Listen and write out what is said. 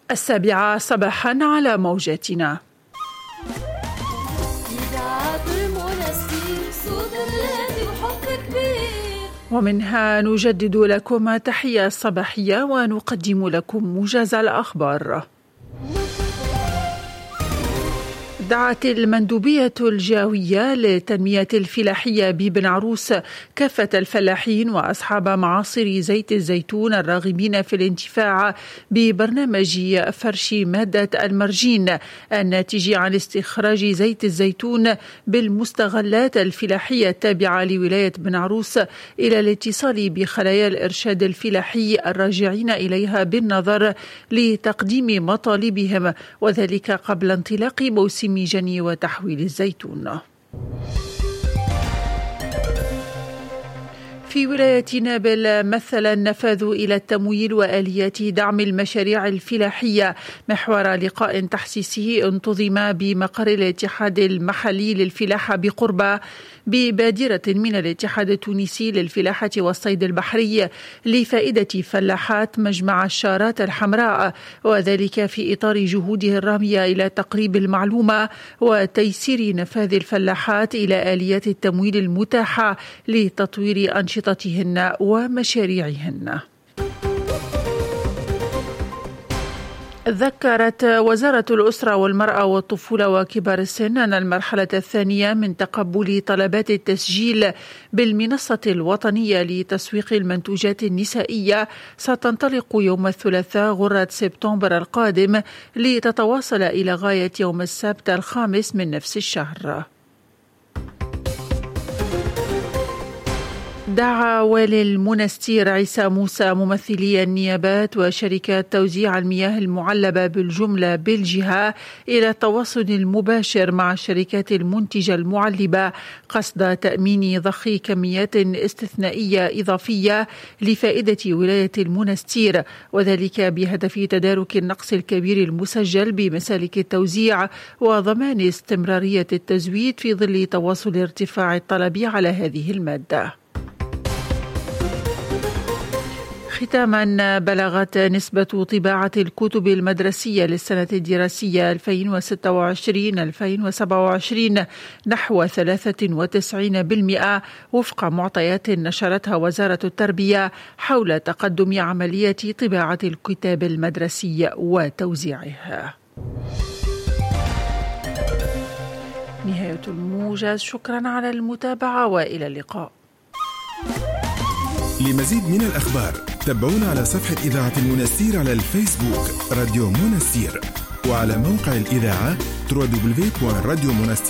7 صباحا على موجاتنا. ومنها نجدد لكم تحية صباحية ونقدم لكم موجز الأخبار. دعت المندوبية الجهوية للتنمية الفلاحية ببن عروس كافة الفلاحين وأصحاب معاصر زيت الزيتون الراغبين في الانتفاع ببرنامج فرش مادة المرجين الناتج عن استخراج زيت الزيتون بالمستغلات الفلاحية التابعة لولاية بن عروس إلى الاتصال بخلايا الإرشاد الفلاحي الراجعين إليها بالنظر لتقديم مطالبهم، وذلك قبل انطلاق موسم جني وتحويل الزيتون. في ولاية نابل مثل النفاذ إلى التمويل وآليات دعم المشاريع الفلاحية محور لقاء تحسيسي انتظم بمقر الاتحاد المحلي للفلاحة بقربة ببادرة من الاتحاد التونسي للفلاحة والصيد البحري لفائدة فلاحات مجمع الشارات الحمراء، وذلك في إطار جهوده الرامية إلى تقريب المعلومة وتيسير نفاذ الفلاحات إلى آليات التمويل المتاحة لتطوير أنشطتهن ومشاريعهن. ذكرت وزارة الأسرة والمرأة والطفولة وكبار السن أن المرحلة الثانية من تقبل طلبات التسجيل بالمنصة الوطنية لتسويق المنتوجات النسائية ستنطلق يوم الثلاثاء غرة سبتمبر القادم لتتواصل إلى غاية يوم السبت 5 من نفس الشهر. دعا والي المنستير عيسى موسى ممثلي النيابات وشركات توزيع المياه المعلبة بالجملة بالجهة إلى التواصل المباشر مع الشركات المنتجة المعلبة قصد تأمين ضخ كميات استثنائية إضافية لفائدة ولاية المنستير، وذلك بهدف تدارك النقص الكبير المسجل بمسالك التوزيع وضمان استمرارية التزويد في ظل تواصل ارتفاع الطلب على هذه المادة. ختاما، بلغت نسبة طباعة الكتب المدرسية للسنة الدراسية 2026-2027 نحو 93% وفق معطيات نشرتها وزارة التربية حول تقدم عملية طباعة الكتاب المدرسي وتوزيعها. نهاية الموجز، شكرا على المتابعة وإلى اللقاء. لمزيد من الأخبار تابعونا على صفحة إذاعة المنستير على الفيسبوك راديو منستير، وعلى موقع الإذاعة www.radiomunastir.com.